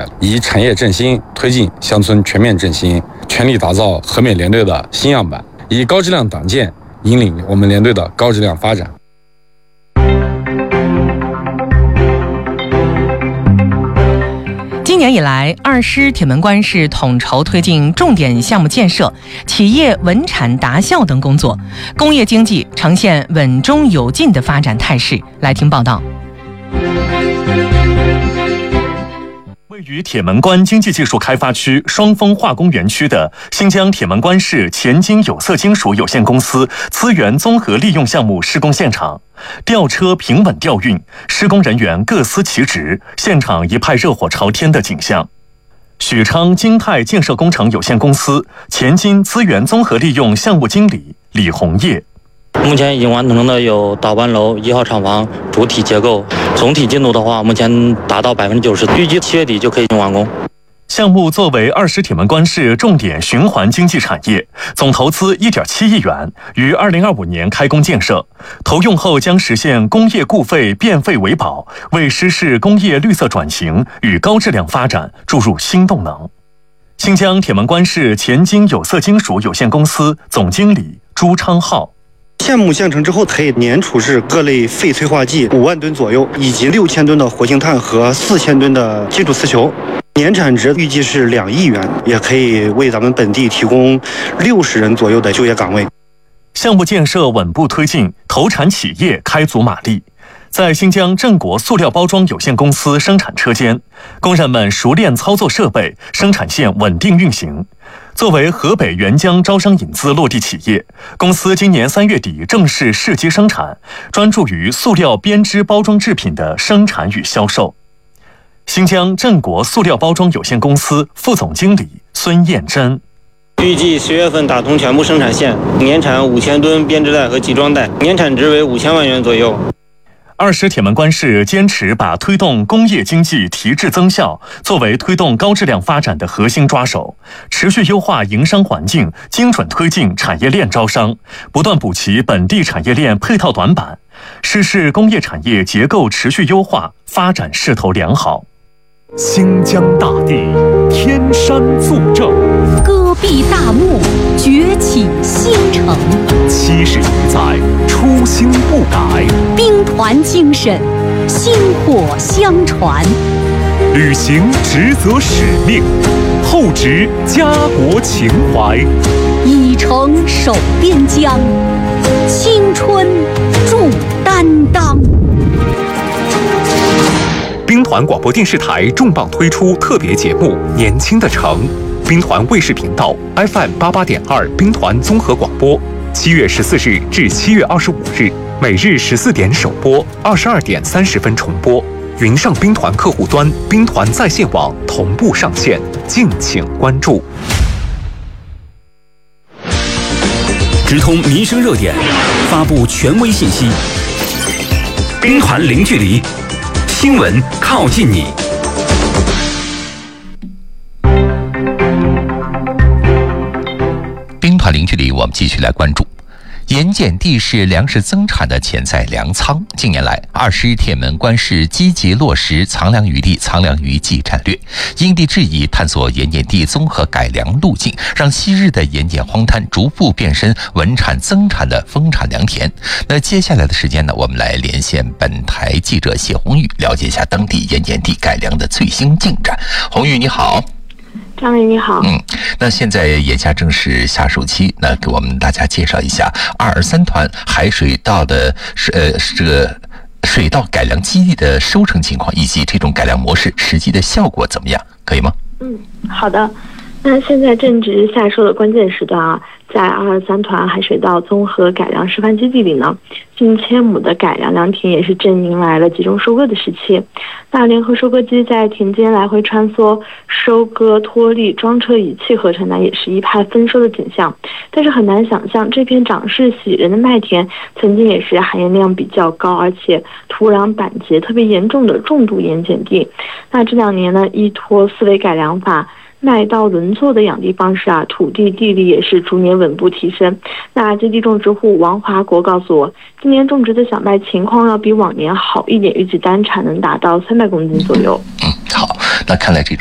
来，以产业振兴推进乡村全面振兴，全力打造和美联队的新样板，以高质量党建引领我们联队的高质量发展。 今年以来，2师铁门关是统筹推进重点项目建设、企业稳产达效等工作，工业经济呈现稳中有进的发展态势。来听报道。 位于铁门关经济技术开发区双峰化工园区的新疆铁门关市前金有色金属有限公司资源综合利用项目施工现场，吊车平稳调运，施工人员各司其职，现场一派热火朝天的景象。许昌金泰建设工程有限公司前金资源综合利用项目经理李红叶。 目前已经完成的有导板楼1号厂房主体结构，总体进度的话，目前达到90%，预计7月底就可以完工。 项目作为2师铁门关市重点循环经济产业，总投资1.7亿元，于2025年开工建设。投用后将实现工业固废变废为宝，为实施工业绿色转型与高质量发展注入新动能。新疆铁门关市前金有色金属有限公司总经理朱昌浩。 项目建成之后，可以年处置各类废催化剂5万吨左右，以及6000吨的活性炭和4000吨的金属磁球，年产值预计是2亿元，也可以为咱们本地提供60人左右的就业岗位。 项目建设稳步推进，投产企业开足马力。在新疆正国塑料包装有限公司生产车间，工人们熟练操作设备，生产线稳定运行。作为河北沅江招商引资落地企业，公司今年3月底正式试机生产，专注于塑料编织包装制品的生产与销售。新疆正国塑料包装有限公司副总经理孙艳珍。 预计10月份打通全部生产线，年产5000吨编织袋和集装袋，年产值为5000万元左右。 2师铁门关市坚持把推动工业经济提质增效作为推动高质量发展的核心抓手，持续优化营商环境，精准推进产业链招商，不断补齐本地产业链配套短板，实施工业产业结构持续优化，发展势头良好。 新疆大地天山作证， 戈壁大漠崛起新城 ，70余载初心不改， 兵团精神薪火相传， 履行职责使命，厚植家国情怀， 以诚守边疆，青春铸担当。 兵团广播电视台重磅推出特别节目《年轻的城》，兵团卫视频道 FM88.2兵团综合广播，7月14日至7月25日，每日14点首播，22点30分重播。云上兵团客户端、兵团在线网同步上线，敬请关注。 直通民生热点，发布权威信息，兵团零距离。新闻靠近你。 兵团零距离，我们继续来关注。盐碱地是粮食增产的潜在粮仓。近年来，2师铁门关市积极落实藏粮于地、藏粮于技战略，因地制宜探索盐碱地综合改良路径，让昔日的盐碱荒滩逐步变身稳产增产的丰产良田。那接下来的时间呢，我们来连线本台记者谢红玉，了解一下当地盐碱地改良的最新进展。红玉你好。 张伟你好。 那现在眼下正是夏暑期，那给我们大家介绍一下223团海水稻的这个水稻改良基地的收成情况，以及这种改良模式实际的效果怎么样，可以吗？ 好的。那现在正值夏收的关键时段啊，在223团海水稻综合改良示范基地里呢，近1000亩的改良良田也是正迎来了集中收割的时期。那联合收割机在田间来回穿梭，收割、脱粒、装车仪器合成呢，也是一派丰收的景象。但是很难想象，这片长势喜人的麦田，曾经也是含盐量比较高，而且土壤板结特别严重的重度盐碱地。那这2年呢，依托思维改良法、麦稻轮作的养地方式啊，土地地力也是逐年稳步提升。那基地种植户王华国告诉我，今年种植的小麦情况要比往年好一点，预计单产能达到300公斤左右。 好，那看来这种